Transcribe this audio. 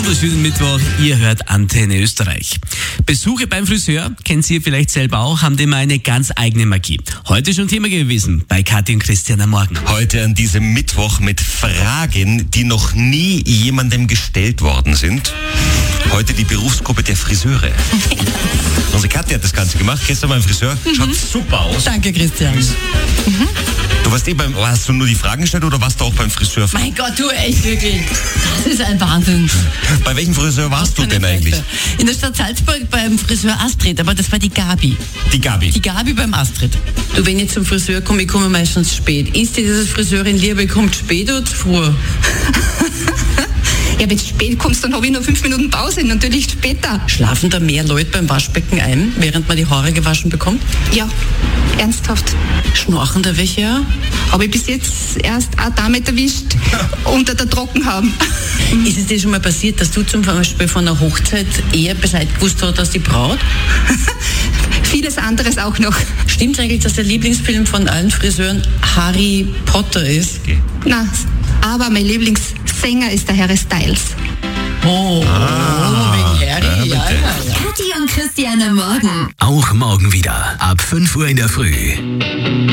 wunderschönen Mittwoch. Ihr hört Antenne Österreich. Besuche beim Friseur, kennt ihr vielleicht selber auch, haben immer eine ganz eigene Magie. Heute schon Thema gewesen bei Kathi und Christian am Morgen. Heute an diesem Mittwoch mit Fragen, die noch nie jemandem gestellt worden sind. Heute die Berufsgruppe der Friseure. Unsere Kathi hat das Ganze gemacht, gestern beim Friseur. Schaut super aus. Danke, Christian. Du warst hast du nur die Fragen gestellt oder warst du auch beim Friseur? Mein Gott, du echt wirklich. Das ist ein Wahnsinn. Bei welchem Friseur warst du denn eigentlich? In der Stadt Salzburg beim Friseur Astrid, aber das war die Gabi. Die Gabi? Die Gabi beim Astrid. Du, wenn ich zum Friseur komme, ich komme meistens spät. Ist dir dieses Friseurin lieber, kommt spät oder zu früh? Ja, wenn du spät kommst, dann habe ich nur 5 Minuten Pause, natürlich später. Schlafen da mehr Leute beim Waschbecken ein, während man die Haare gewaschen bekommt? Ja, ernsthaft. Schnorchen da welche ja? Habe ich bis jetzt erst eine Dame erwischt, unter der Trocken haben. Ist es dir schon mal passiert, dass du zum Beispiel von einer Hochzeit eher Bescheid gewusst hast als die Braut? Vieles anderes auch noch. Stimmt eigentlich, dass der Lieblingsfilm von allen Friseuren Harry Potter ist? Na, aber mein Lieblingssänger ist der Harry Styles. Oh, wegen Harry, ja. Kathi und Christian am Morgen. Auch morgen wieder ab 5 Uhr in der Früh.